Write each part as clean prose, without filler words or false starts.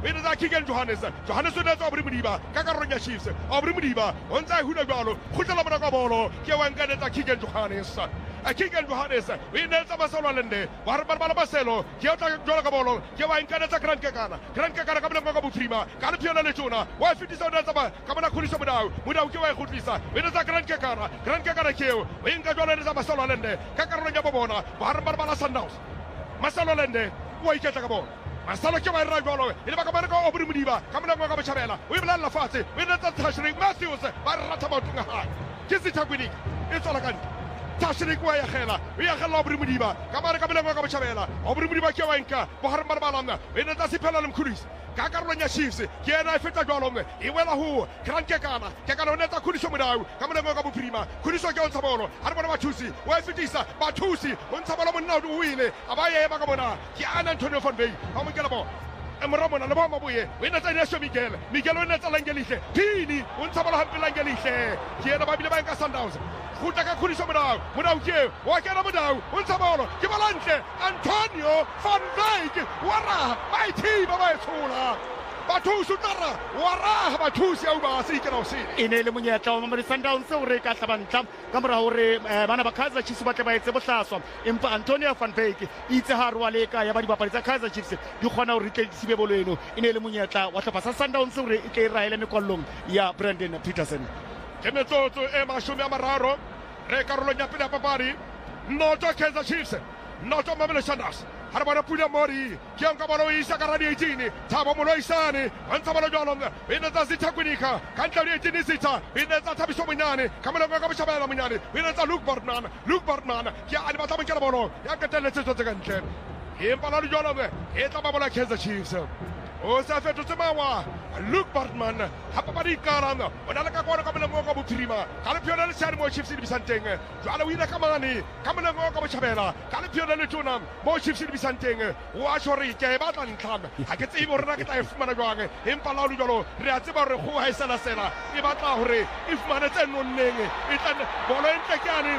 ene tsa Keegan Johannes o ne tsa Aubrey Modiba ka karolong ya Chiefs Aubrey Modiba o ntse a hula jwalo khutlela mona ka bolo ke wa nkane tsa Keegan Johannes Keegan Johannes o ene tsa Masalolende wa re bala baselo ke o tla jwalo ka bolo ke wa nkane tsa Grant Kekana ka mona ka bophirima ka le phiona le tjona wa fitisa o ne tsa ba ka mona khuliso modau ke wa e khutlisa ene tsa Grant Kekana keo o enka jwalo le tsa Masalolende ka karolong ya bona wa re bala Sundowns Masalolende wa iketla ka bona Masalo ke ba re jwalo ile ba ka bana ka Aubrey Modiba ka mona ka botjhabela o ibela la fatshe o ene tsa Tashrik Matthews ba rata ba tlinga ha ke Sitakwini e tsala ka Tashrik wa ya khela Aubrey Modiba ka mara ka mona ka botjhabela Aubrey Modiba ke wa nka bo har marbalana ene tsa Siphela le Mkhulisi ka karolong ya Chiefs ke ena e feta jwalo e wela ho Grant Kekana o ne tsa Khuliso modau ka mona ka bophirima Khuliso ke o ntsha bolo ha re bona bathusi wa fetisa bathusi o ntsha bolo monna o ile aba ye ba ka bona ke Antonio van Wyk ha mo nkela bo Emramona le ba mabuye o ene tsa Nesho Miguel o ene tsa Langelihle Pini o ntsha bolo hampe Langelihle ke ena ba bile ba nka Sundowns Khuta ka Khuliso modau ke wa kena modau o ntsha bolo ke balantle Antonio van Wyk wara ba ithiba ba etshola bathusi tara wara bathusi au ba se ikela o se ene le monyetla wa Mamelodi Sundowns o re ka hlabantla ka mora hore bana ba Kaizer Chiefs ba tle ba etse bohlaswa empa Antonio van Wyk itse ha re wa leka ya ba dibapadi tsa Kaizer Chiefs di kgona hore tle di sibe bolo eno ene le monyetla wa hlopha sa Sundowns hore e tle e rahele mekwallong ya Brandon Peterson ke metsotso e mashome a mararo re karolong ya pele ya papadi noto Kaizer Chiefs noto Mamelodi Sundowns ha re bona Pula Mori ke nka bolo isa ka radio 18 Thabo Moloisane a ntsha bolo jwalo ene tsa Sitakwini ka ntla le 18 sita ene tsa Thabiso Monyane ka mona ka botjhabela Monyane ene tsa Luke Bartman ke a ba tla mokela bolo ya katelletse tse ka ntle empa la jwalo e tla ba bola Kaizer Chiefs o sa fetotse mawa Luke Bartman ha papadi karang o na le ka kwana ka mona ka bophirima ka le phiona le tsane mo Chiefs di bisanteng jwale o ile ka mane ka mona ka botjhabela ka le phiona le tona mo Chiefs di bisanteng wa shore ke ba tla ntlhana ha ke tsebe hore na ke tla e fumana jwang empa la lu jwalo re a tseba hore go ha isela e batla hore e fumane tse nonneng e tla bolo e ntle ke ane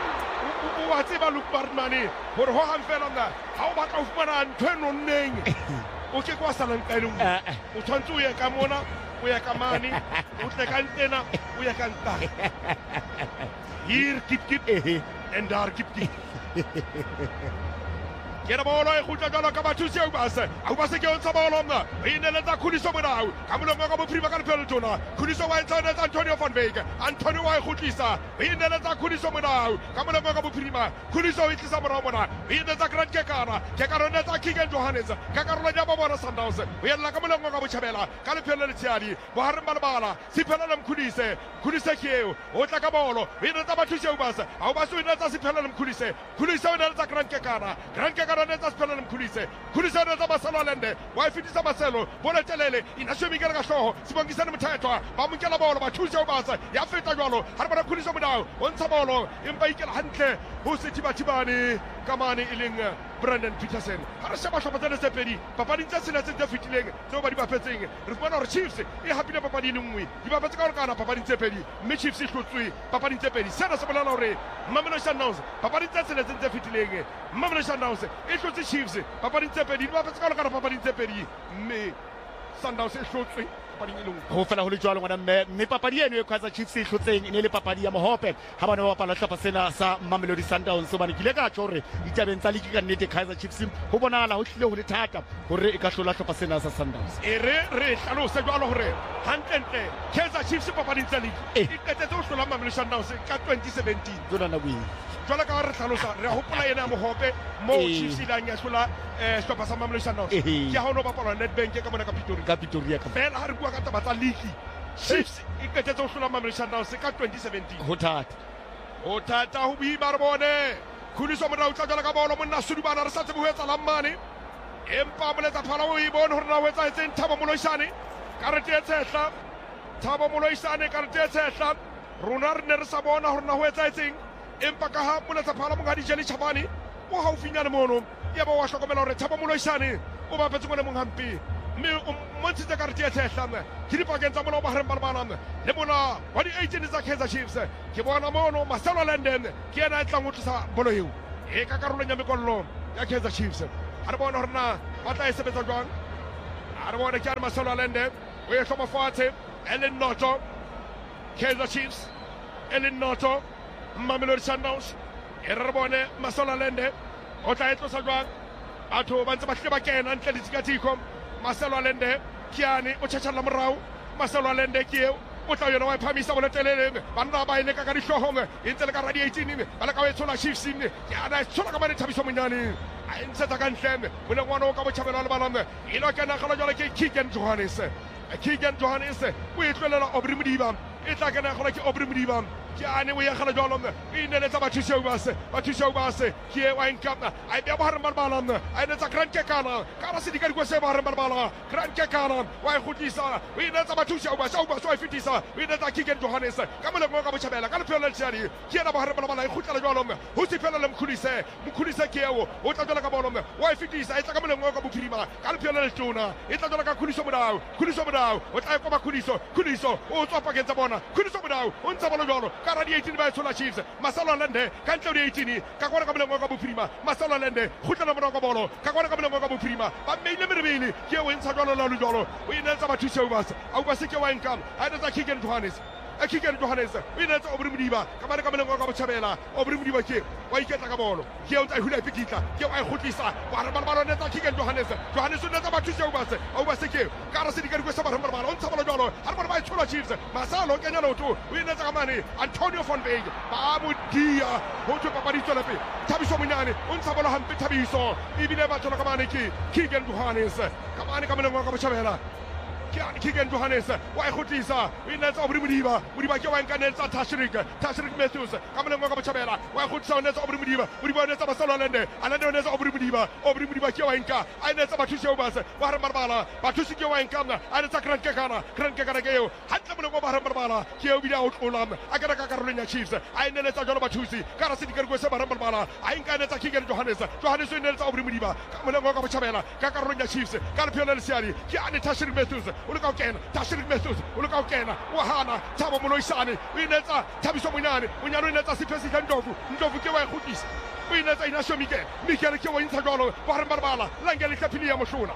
wa tseba Luke Bartman hore ho hang fela nna ha o batla ho fumana ntho e nonneng o ke kwa salang ka le o tshwantse o ye ka mona o ya ka mane o tle ka ntena o ya ka nta here keep and there keep ke ra bolo e khutla jalo ka bathusi au ba se ke o ntsha bolo mna e ne le tsa Khuliso modau ka molongo ka bophirima ka lepelo tona Khuliso wa ntsa tsa Antonio van Wyk Antonio wa e khutlisa e ne le tsa Khuliso modau ka molongo ka bophirima Khuliso o itlisa morao bona e ne tsa Grant Kekana ne tsa Keegan Johannes ka karolo ya ba bona Sundowns o yella ka molongo ka botjhabela ka lepelo le tshiadi bo ha re malabala Siphela le Mkhulise ke o tla ka bolo e ne tsa bathusi au ba se o ne tsa Siphela le Mkhulise o ne tsa Grant Kekana ne tsa Siphela le Mkhulise ne tsa Masalolende wa fitisa Maselo bola telele Nesho Miguel ka hloho Sibongisane Mthethwa ba monkela bolo bathusi au ba se ya feta jwalo ha re bona Khuliso modau o ntsha bolo empa ikela hantle ho Sethibathibane ka mane e leng Brandon Peterson ha re sheba hlopha tsena tse pedi papading tsa sena tse fitileng tseo ba di bapetseng re bona hore Chiefs e hapile papadi le nngwe di bapetse ka hore kana papading tse pedi mme Chiefs e hlotswe papading tse pedi sena se bolela hore Mamelodi Sundowns papading tsa sena tse fitileng Mamelodi Sundowns e hlotse Chiefs papading tse pedi di bapetse ka hore kana papading tse pedi mme Sundowns e hlotswe ho fela ho le jwalo ngwana mme papadi eno e Kaizer Chiefs e hlotseng e ne le papadi ya mohope ha bana ba bapala hlopha sena sa Mamelodi Sundowns hobane ke ile ka tjho hore ditabeng tsa ligi ka nnete Kaizer Chiefs ho bonala ho hlile ho le thata hore e ka hlola hlopha sena sa Sundowns e re hlalose jwalo hore hantle Kaizer Chiefs papading tsa ligi e qetetse ho hlola Mamelodi Sundowns ka 2017 tsona na bui jwalo ka re hlalosa re hopola ena mohope mo Chiefs ile ya hlola hlopha sa Mamelodi Sundowns ke ha ono bapala Nedbank ka mona ka Pretoria ka fela ha re bua ka taba tsa ligi Chiefs e qetetse ho hlola Mamelodi Sundowns ka 2017 ho thata ho boima re bone Khuliso modau tla jwalo ka bolo monna Sudubana re sa tsebe ho etsa lamane empa moletsa phala o e bone hore na ho etsa etseng Thabo Moloisane karete e tshehla Thabo Moloisane karete e tshehla rona re ne re sa bona hore na ho etsa etseng empa ka ha moletsa phala mongadi Jeli Chabane o haufinyane mono ya ba wa hlokomela hore Thabo Moloisane o bapetse mona mong hampe mme o montshitse karete e tshehla ke dipakeng tsa mona o mahareng balabana le mona wa di-18 tsa Kaizer Chiefs ke bona mono Masalolende ke ena e tlang ho tlisa bolo eo e ka karolong ya mekwallo ya Kaizer Chiefs ha re bona hore na ba tla e sebetsa jwang I want to get Marcelo Allende. We come a forty. Ellen Noto. Kaizer Chiefs. Ellen Noto. Mamelodi Sundowns. Erabone Marcelo Allende. Otaeto Sajwan. Ato Banza Bakiba Ken and Telitikatikom. Marcelo Allende. Kiani. Ochachala Marau. Marcelo Allende Kiew. Ota yo no pamisa wala telele banda ba ile ka ka dihlohong intse le ka radio 18 bala ka wetsola Chiefs ya na tsola ka mane thabiso monyane a intse ta ka ntleme mona ngwana o ka botjhabela le balame ilo ka na khala jwale ke Keegan Johannes o etlolela Aubrey Modiba e tla ka na khala ke Aubrey Modiba ke ane o ya khala jwalo e ne le tsa bathusi o base ke e wa nkapa a be ba hare balbalana a ne tsa Grant Kekana ka ra se di ka di se ba hare balbala Grant Kekana wa e khutisa o ne tsa bathusi o base o fitisa o ne tsa Keegan Johannes ka mole go ka botjhabela ka lepelo le tsari ke na ba hare balbala e khutla jwalo ho se fela le mkhulise ke o tla jwala ka bolo wa e fitisa e tla ka mole go ka bophirima ka lepelo le tona e tla jwala ka khuliso modao o tla ko ba khuliso o tswa pakeng tsa bona khuliso modao o ntsa bolo jwalo ka ra di 18 ba tsola Chiefs Marcelo Allende ka ntlo di 18 ka kwana ka mole go ka bophirima Marcelo Allende khutla mo ka bolo ka kwana ka mole go ka bophirima ba meile merebele ke o ntsa jwalo la jwalo o ina tsa bathusi o ba se ke wa nkam a tsa Keegan Johannes o ina tsa Aubrey Modiba ka mane ka mole go ka botjhabela Aubrey Modiba ke wa iketla ka bolo ke o tsa hula ipikitla ke wa ikhutlisa ba re ba ne tsa Keegan Johannes o ne tsa bathusi o ba se ke ka ra se di ka di sa ba re ba o ntsa bolo jwalo ha re ba tsola Chiefs Marcelo kenya loto o ina tsa ka mane Antonio van Beek ba mo dia ho tlo papadi tswela pe Thabiso Monyane o ntsa bolo hampe Thabiso ibile ba tsola ka mane ke Keegan Johannes ka mane ka mole go ka botjhabela Keegan Johannes wa ikhutlisa o ina tsa Aubrey Modiba ke wa nkanetsa Tashrik Matthews ka mole go ka botjhabela wa ikhutlisa o ne tsa Aubrey Modiba o ne tsa Marcelo Allende o ne tsa Aubrey Modiba ke wa nka a ne tsa bathusi o base ba re marbala bathusi ke wa nka a ne tsa Grant Kekana ke yo hantle mole go ba re marbala ke yo bida o tlolam a ka ka karolong ya Chiefs a ne le tsa jalo bathusi ka ra se di ka go se ba re marbala a nka ne tsa Keegan Johannes o ne tsa Aubrey Modiba ka mole go ka botjhabela ka karolong ya Chiefs ka lepelo le siari ke ane Tashrik Matthews o le ka kena Tashrik Matthews o le ka kena o hana Thabo Moloisane o inetsa Thabiso Monyane o inetsa Siphesi ka Ndlovu ke wa ikhutlisa o inetsa Inasho Mikel ke wa intsha jwalo ba re marbala langele tlhaphili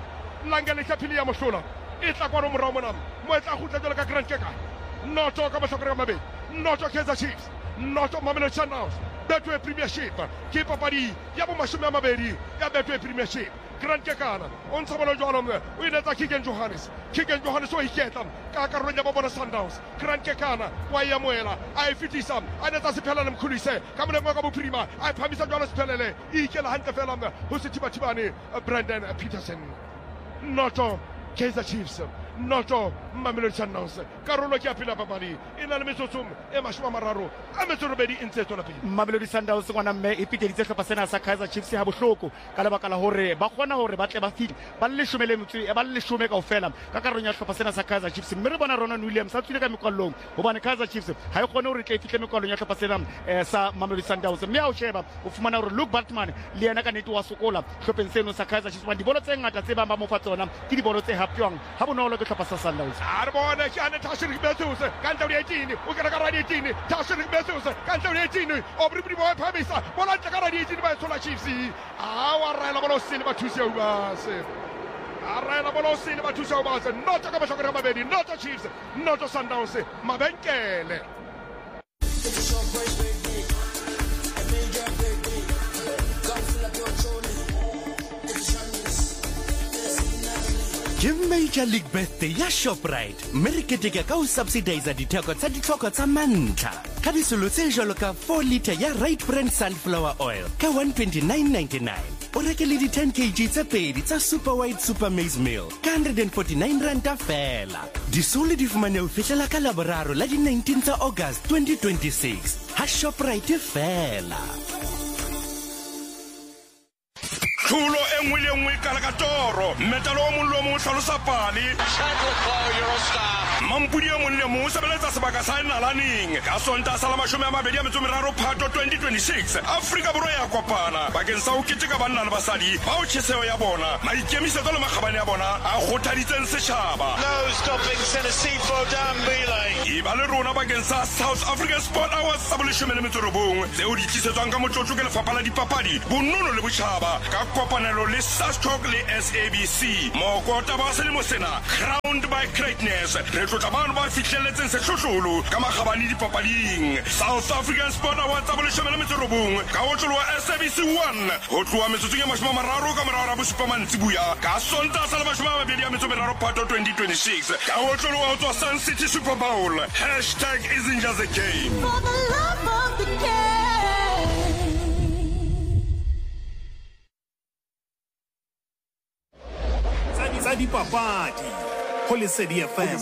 ya moshona e tla kwa morao mona mo e tla khutla jwalo ka Grant Kekana Noto ka mahlokore ka mabedi Noto Kaizer Chiefs Noto Mamelodi Sundowns Betway Premiership ke papadi ya bo 20 ya Betway Premiership Grant Kekana on sa bolo jwalo o inetsa Keegan Johannes o iketla ka karolong ya bona Sundowns Grant Kekana wa ya moela a fitisa a netsa sephela le mkhulise ka mole go ka bophirima a phamisa jwalo sephelele ikela hantle fela ho se thibathibane Brandon Peterson Noto Kaizer Chiefs Noto Mamelodi Sundowns karolo ke apela papadi ina le metsotso e 30 a metsorobedi intse tsona pele Mamelodi Sundowns ngwana mme e piteditse hlopha sena sa Kaizer Chiefs ha bohloko ka lebaka la hore ba kgona hore ba tle ba file ba le 10 kaofela ka karolo ya hlopha sena sa Kaizer Chiefs mme re bona Ronan Williams a tswile ka mekwallong hobane Kaizer Chiefs ha e kgone hore tle fihle mekwallong ya hlopha sena sa Mamelodi Sundowns mme a o sheba o fumana hore Luke Batman le yena ka nete wa sokola hlopheng seno sa Kaizer Chiefs ba di bolo tse ngata tse ba mo fa tsona ke di bolo tse hapjwang ha bonolo ke hlopha sa Sundowns Arbona ke ane Tashrik Matthews ka ntlo ya 18 o ka ra 18 Tashrik Matthews ka ntlo ya 18 Aubrey Modiba phamisa bona ntla ka ra 18 ba tsola Chiefs a wa rela bolo sile bathusi o base not ka ba shokera mabedi not Chiefs not Sundowns mabenkele Ke Major League Birthday ya Shoprite mme re keteka ka ho subsidize ditheko tsa ditlhoko tsa mantlha ka disolo tse jwalo ka 4 litre ya Right Brand Sunflower Oil ka 129.99 o reke le di 10 kg tse pedi tsa Super White Super Maize Meal ka 149 ranta fela disolo di fumane ho fihlela ka Laboraro la di 19 tsa August 2026 ha Shoprite fela Khulo engwe le engwe ka la ka toro metalo o mollo mo hlalosa pali mampudi ya molle mo sebeletsa sebaka sa Nalaning ka sonta sa la 23 Phato 2026 Afrika Borwa ya kopana bakeng sa ho keteka banna le basadi ba o tsheseo ya bona maikemisetso le makgabane ya bona a kgothaditseng setjhaba no stopping Tennessee for Dan Belay ba le rona bakeng sa South African Sport Awards sa boleshome le metso robong tseo di tlisetswang ka motlotlo ke lefapha la dipapadi bonono le botjhaba ka kopanelo le Sascock le SABC mokota ba selemo sena crowned by greatness re tlotla bana ba fihlelletseng sehlohlolo ka magabane dipapading South African Sport Awards tsa boleshome le metso robong ka otlolo wa SABC 1 ho tloha metsotsong e 30 ka morao ra bosupa mantsibuya ka Sontaga sa 23 Phato 2026 ka otlolo wa ho tswa Sun City Super Bowl #isn't just a game For the love of the game. Tsa dipapadi ho Lesedi FM.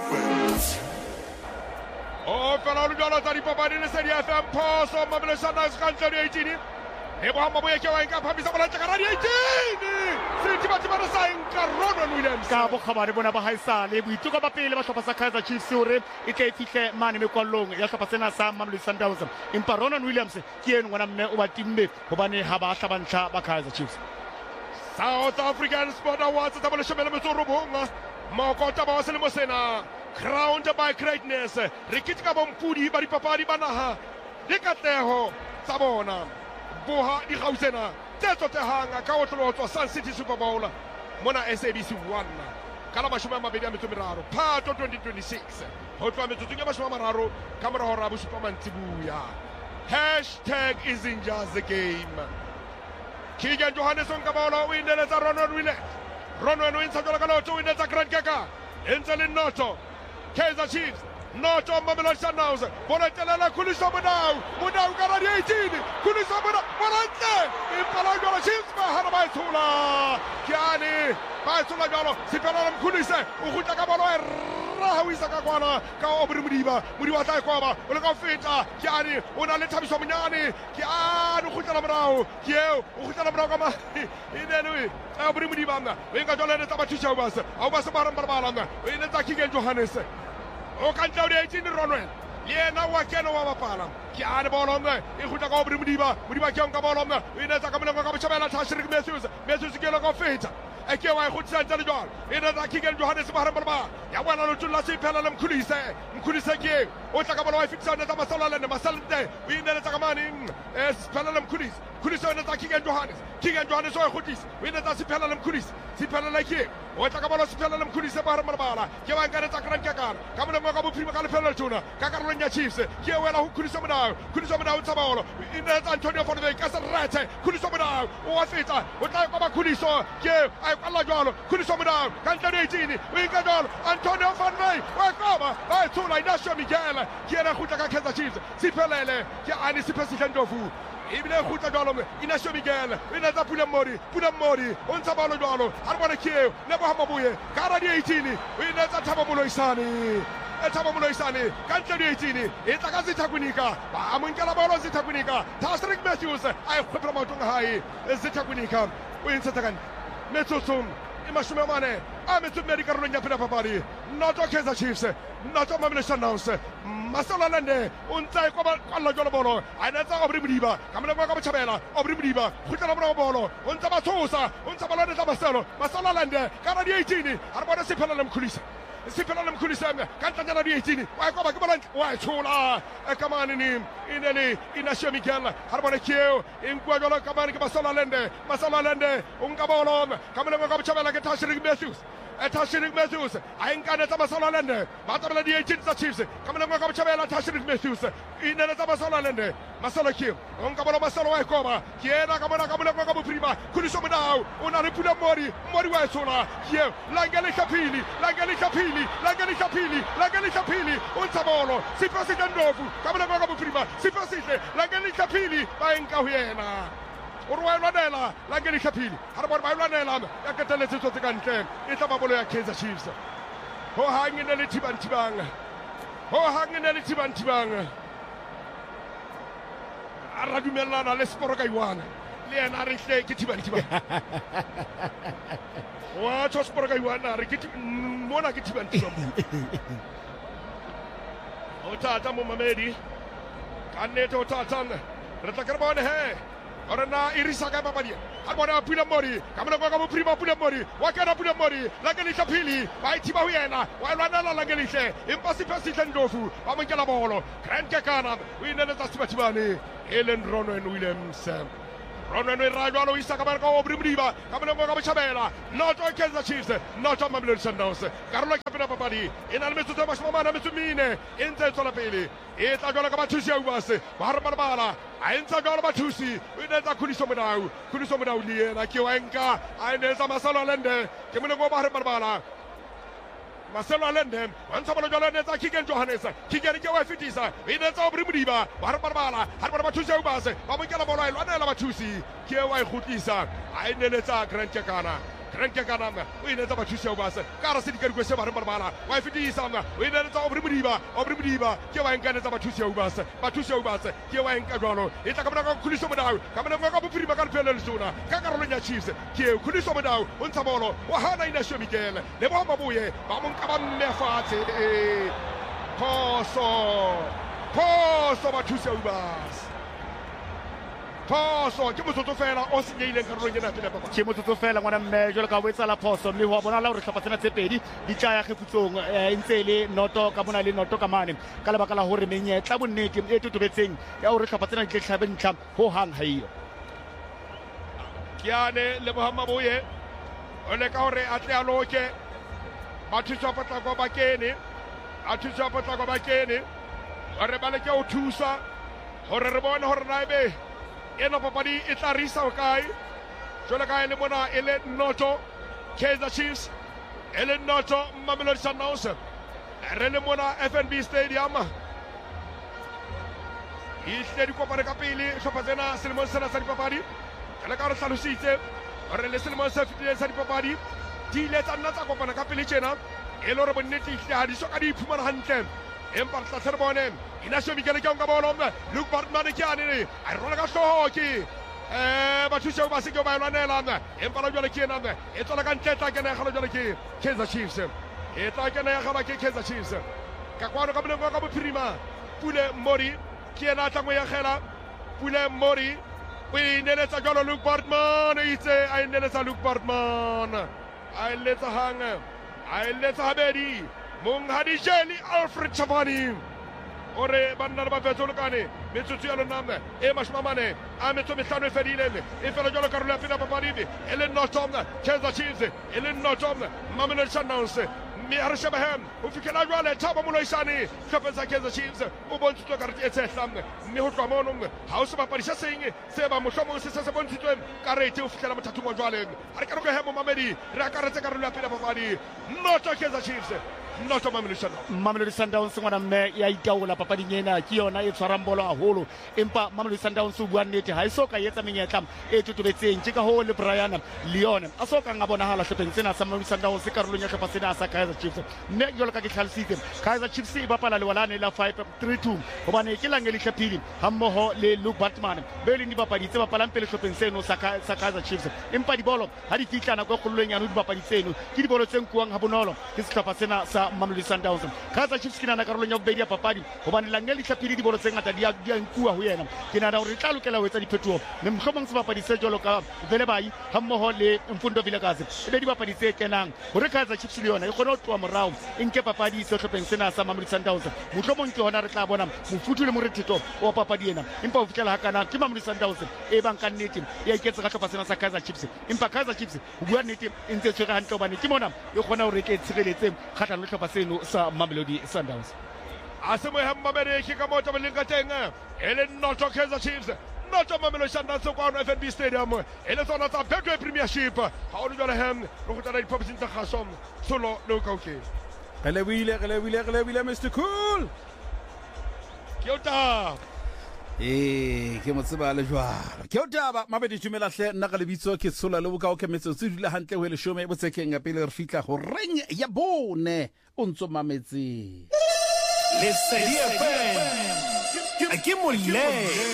O fela lu jalo tsa dipapadi Lesedi FM phoso Mamelodi Sundowns ka ntle le 18 e bo hamba boye ke wa nka phamisa bola tsa ka 18 setiba re sa nka Ronwen Williams ka bokgabane bona ba haisale boiteko ba pele ba hlopha sa Kaizer Chiefs hore e tle fihle mane mekwallong ya hlopha sena sa Mamelodi Sundowns empa Ronwen Williams ke ene ngwana mme o ba timme hobane ha ba hlabantla ba Kaizer Chiefs. South African Sport Awards tsa boleshome le metso robong mokota ba selemo sena crowned by greatness re kitika bompudi ba dipapadi ba naha le katleho tsa bona boha di gausena tse tsotehang ka otlolo tswa Sun City Super Bowl mona SABC 1 ka la 23 Phato 2026 ho tloha metsotsong ya 30 ka morao ra bosupa mantsibuya #isn't just a game. Keegan Johannesson ka bola o ineletsa Ronwen o intsha jola ka lotso o ineletsa Grant Keka entse le Noto Kaizer Chiefs Noto Mamelodi Sundowns bola telela Khuliso Mudau ka ra 18 Khuliso Mudau impala jola Chiefs ba hana ba ithula Kiani ba ithula jalo sipela Mkhulise o gutla ka bola rahawisa ka kwana ka Obri Mudiba tla koba o le ka feta Kiani o na le Thabiso Monyane Kiani o gutla morao Kieo o gutla morao ka ma inene Obri Mudiba o inga jola le taba thusa ba se ba rambala o ine tsa Keegan Johannesson o ka ntla o di 18 Ronwen yena wa kena wa bapala ke a le bolonga e gutla ka Obri Mudiba ke on ka bolonga o ine tsa ka molengo ka botjhabela Tashrik Matthews ke lo ka feta e ke wa gutsa ntse le jwalo ine tsa Keegan Johannesson ba rambala ya bona lo tulla se phela le Mkhulise ke o tla ka bola wa fitsa tsa masalende o ine tsa ka mani phela le Mkhulise o ine tsa Keegan Johannesson o gutisa o ine tsa se phela le Mkhulise ke o tla ka bola se phela le Mkhulise ba rambala ke wa nkana tsa Grant Keka ka molengo ka bophirima ka le phela tuna ka karolong ya Chiefs ke wela ho Khuliso Mudau tsa bola ine tsa Antonio van Wyk ka se rete Khuliso Mudau o wa feta o tla ka ba Khuliso ke ai kwala jwalo Khuliso Mudau ka ntle le 18 o inga jwalo Antonio van Wyk wa koma ba tula Inacio Miguel ke ena gutla ka Kaizer Chiefs siphelele ke ani sipesile Ndlovu ibile gutla jwalo Inacio Miguel ina tsa Pula Mori o ntsa balo jwalo ha re bona ke le bo hamba boye ka ra 18 o ina tsa Thabo Moloisane ka ntle le 18 e tla ka Zithakunika ba amonkela bolo Zithakunika Tashrik Matthews ai khopela maotong hae Zithakunika o intsa kan metsotsong e mashome a metsommedi karolong ya phela papadi Noto Kaizer Chiefs Noto Mamelodi Sundowns Masalolande o ntse kwa kwalla jolo bolo a ena tsa Obri Mudiba ka molengo ka botjhabela Obri Mudiba gutlela morao bolo o ntse ba tshosa o ntse ba lwana tsa Masalolande ka ra 18 a re bona sephela le Mkhulise ka ntanyana di 18 wa kwa ba ke bola wa tshola ka mane ni inele Inacio Miguel ha re bona keo inkwa jolo ka mane ke Masalolande o nka bolo ka molengo ka botjhabela ke Tashrik Matthews a inkana tsa Masalolande ba tabela di 18 tsa Chiefs ka molengo ka botjhabela Tashrik Matthews inele tsa Masalolande Masalaki o nka bolo Masalo wa koba ke ena ka bona ka molengo ka bophirima Khuliso Mudau o na le Pula Mori wa tshola keo Langeli Kapili o ntsa bolo sipasile Ndlovu ka molengo ka bophirima sipasile Langeli Kapili ba enka ho yena o re wa lwanela Langeli Kapili ha re bona ba lwanela ya keteletse tsotse ka ntle e tla ba bolo ya Kaizer Chiefs ho hangene le tibantibang a ra dumellana le Sporo ka iwana le yena a re hle ke tibantibang wa tsho Sporo ka iwana re ke mona ke tibantibang o tata mo mamedi ka nnete o tata re tla ke re bone he ore na irisa ka papadia ha bona Pula Mori ka molengo ka bophirima Pula Mori wa kena Pula Mori Langeli Kapili ba ithiba ho yena wa lwanela Langeli empa sipesile Ndlovu ba monkela bolo Grant Keka o inele tsa Sibathibane Ronwen Williams Ronwen Rajwalo isa ka marka Obriba kamana mo ka Chabela not Kaizer Chiefs not Mamelodi Sundowns Carlo Capina Papadi in almesso Thomas Mamana Mitsumine in Solapeli eta gola ka Batusi Ubas Barbara Ainza gola Batusi ineza Kunisomedau liena Kiwenka aineza Masalo Lende kemuna go Barbara Marcelo Allende, Ansabalo Jolanesa, Kigan Johannes, Kigan Fitisa, Ineza Briba, Barbara, Harbatusa Ubas, Babakala Borai, Lanela Batusi, Kiawai Hutisa, Aineleza, Grand Chakana. Rankakanam, we never to show us. Carassi can go seven Barbara, wife it is on the winner of Riba, Kiwan Ganas about 2 show us, but 2 show us, Kiwan Cagano, it's a Kamaka Kulisomedau, Kamaka Prima Pelzuna, Kakarona Chiefs, Kio Kulisomedau, Unsabolo, Wahana in a show Miguel, the Bombabuye, Bamon Kaban Nefati, Poso about 2 show us. Poso, Kimuto Fela, Ossian Carolina. Chimuto Fela, one of Major Kawitala Poso, New Hobona, Capatana Tepedi, the Chaya Kiputung, Insele, Noto, Kabunali, Noto Kamani, Kalabakala Horimania, Tabun native, 8 to Beting, our Capatana Cabin Camp, Hohang Hai. Kiane, Lebahamaboye, Olekaure, Atlealoke, Matusapatago Bakeni, Atusapatago Bakeni, Orebaleko Tusa, Horebon Hornaibe. Eno Papadi Itarisa Okai Jolakai Lemona Ele Noto Kaizer Chiefs Ele Noto Mamelodi Sundowns Relemona FNB Stadium Istedi Kopare Kapili Shopazena Silmon Sana Sari Papadi Kalakara Salusite Rele Silmon Sari Papadi Tilet Anata Kopana Kapili Chena Eloro Bonnetti Hadi Sokadi Puman Hantem Emparta Serbonem Inasio Michele Kiongabolom Luke Bartman Chiani Ironaga Stoki Batusio Basiko Balanela Emparajola Kinan Etola Cantetta Ganaholoki Kaizer Chiefs Eta Ganahaki Kaizer Chiefs Kakwano Kabino Prima Pule Mori Kianata Moyahela Pule Mori We Nelesa Golo Luke Bartman I Nelesa Luke Bartman I let a hang I let a Habedi Mung Hadijeli Alfred Chavani Ore Bandarba Vezolcani, Mitsuciano Namne, Emas Mamane, Ameto Mistano Ferdinand, Ifelo Carola Pina Paparibi, Ellen Notom, Kaizer Chiefs, Ellen Notom, Mamelodi Sundowns, Miarashabahem, Ufikala, Tabamuloisani, Kapasa Kaizer Chiefs, Ubuntu Cartiet, Nihotramonum, House of Parisha sing, Seba Mushomo, Sesabon Situm, Carrete, Ufikamatu Valen, Arcano Mamedi, Rakarata Carola Pina Papari, not a Kaizer Chiefs. Not a Mamelodi Sundowns one of Yaitaula Papadina, Kiona, Sarambolo, Holo, Impa, Mamelodi Sundowns, one native, Hisoka, Yetamiatam, 8 to the same, Chicago, Brian, Leon, Asoka, Abonahala, Shapensina, Mamelodi Sundowns, Carolina Capacina, Kaizer Chiefs, Negolaka System, Kaizer Chiefs, Bapala, Lualane, 5-3-2, Obane, Kilangeli Capili, Hamoho, Le Luke Batman, Berlin Bapadi, Palampel Shopenseno, Kaizer Chiefs, Impa di Bolo, Hadikana, Gokuling, and Bapadiseno, Kibolo Senkuang, Habonolo, this Capacina. Mamelodi Sundowns Kaizer Chiefs kina Carolina Bedia Papadi obani langeli chapiri di bolo senga tadia dia nkua huyena kina na ritalo kela weta di petuo nemkhomang sa Papadi se jolo ka velebai hammoho le mfundo vilakazi ebe di Papadi se kenang hore Kaizer Chiefs liona ikhono twa morao inke Papadi se hlopeng sena sa Mamelodi Sundowns mohlomong ke hona re tla bona mofutu le moretito o Papadi ena impa o fitela hakana ke Mamelodi Sundowns e bang ka nnete ya iketsa ka hlopha sena sa Kaizer Chiefs impa Kaizer Chiefs o bua nnete ntse tshwere hantle obane ke mona e khona hore ke tshireletse khatlano Paseno sa Mamelodi Sundowns. Asemo Hamamere Kikamoto Lingatenga, Ellen Noto Kaizer Chiefs, not a Mamelodi Sundowns on FNB Stadium, Ellen on a Belgrade Premiership. How do you have Rukutana Pops in the Hassom, Solo, no cocky? Helewile, Mr. Cool. Kyota. Ke motseba le jwalo ke o taba mabedi tumela hle nna ka lebitso ke tsola le boka o ke metso tse dile hantle ho le shome botsekeng ya pele re fitla go reng ya bone o ntso mametse le FM ke molle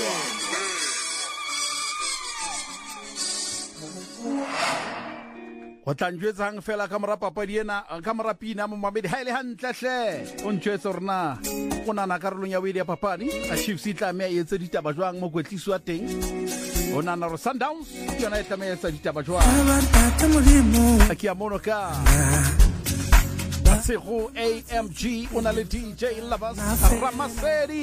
go tlanjwetsang fela ka mora papadi ena ka mora pina mo mabedi ha ile hantle hle o ntjwetsa rena o nana karolong ya ya papadi a Chiefs itla me etse ditaba jwang mo kwetliso wa teng o nana ro Sundowns yona e tla me etsa ditaba jwang a ke amono ka Sego AMG ona le DJ Lovers Ramasedi